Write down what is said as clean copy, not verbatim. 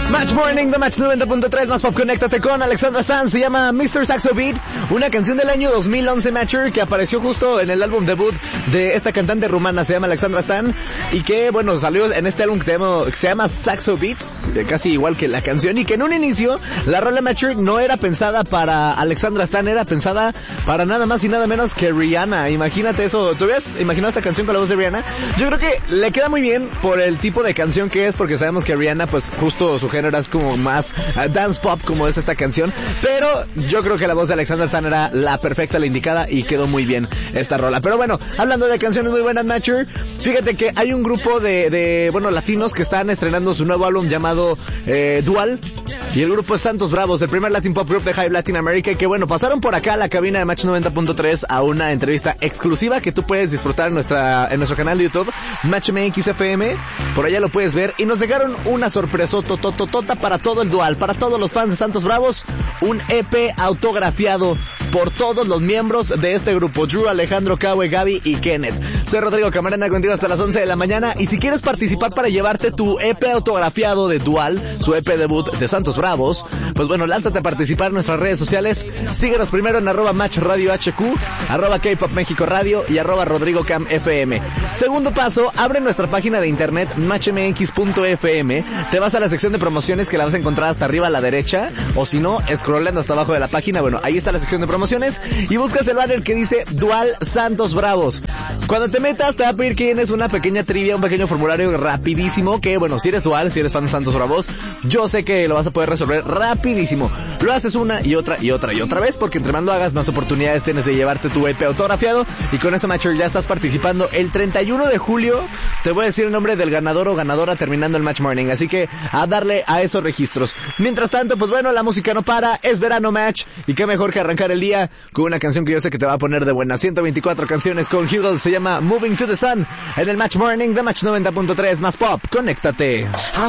Match Morning de Match 90.3 más pop. Conéctate con Alexandra Stan. Se llama Mr. Saxo Beat, una canción del año 2011, Matcher, que apareció justo en el álbum debut de esta cantante rumana. Se llama Alexandra Stan y que, bueno, salió en este álbum que se llama Saxo Beats, casi igual que la canción, y que en un inicio la rola, Matcher, no era pensada para Alexandra Stan, era pensada para nada más y nada menos que Rihanna. Imagínate eso. ¿Tú habías imaginado esta canción con la voz de Rihanna? Yo creo que le queda muy bien por el tipo de canción que es, porque sabemos que Rihanna, pues justo su género es como más dance pop, como es esta canción, pero yo creo que la voz de Alexandra Stan era la perfecta, la indicada, y quedó muy bien esta rola. Pero bueno, hablando de canciones muy buenas, Matcher, fíjate que hay un grupo de latinos que están estrenando su nuevo álbum llamado Dual, y el grupo es Santos Bravos, el primer Latin Pop Group de Hype Latin America, que bueno, pasaron por acá a la cabina de Match 90.3 a una entrevista exclusiva que tú puedes disfrutar en nuestro canal de YouTube, Match MX FM, por allá lo puedes ver, y nos dejaron una sorpresa totototota para todo el Dual, para todos los fans de Santos Bravos, un EP autografiado por todos los miembros de este grupo: Drew, Alejandro, Kawe, Gaby y Kenneth. Soy Rodrigo Camarena, contigo hasta las 11 de la mañana, y si quieres participar para llevarte tu EP autografiado de Dual, su EP debut de Santos Bravos, pues bueno, lánzate a participar en nuestras redes sociales. Síguenos primero en @MatchRadioHQ, @K-Pop México Radio y @RodrigoCamFM. Segundo paso, abre nuestra página de internet matchmx.fm, te vas a la sección de promociones, que la vas a encontrar hasta arriba a la derecha, o si no, scrollando hasta abajo de la página, bueno, ahí está la sección de promociones, y buscas el banner que dice Dual Santos Bravos. Cuando te metas te va a pedir que llenes una pequeña trivia, un pequeño formulario rapidísimo, que bueno, si eres Dual, si eres fan de Santos Bravos, yo sé que lo vas a poder resolver rapidísimo. Lo haces una y otra y otra y otra vez, porque entre más lo hagas, más oportunidades tienes de llevarte tu EP autografiado, y con eso, Matcher, ya estás participando. El 31 de julio te voy a decir el nombre del ganador o ganadora terminando el Match Morning, así que a darle a esos registros. Mientras tanto, pues bueno, la música no para, es verano, Match, y qué mejor que arrancar el día con una canción que yo sé que te va a poner de buena. 124 canciones con Hugel, se llama Moving to the Sun, en el Match Morning de Match 90.3 más pop. Conéctate.